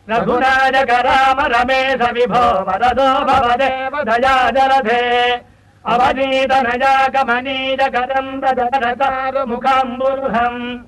रघुनायक राम रमेश विभो वरदो भवदेव दया जलधे अवनीत नया कमनीय करं मुखाम्बुरुहम्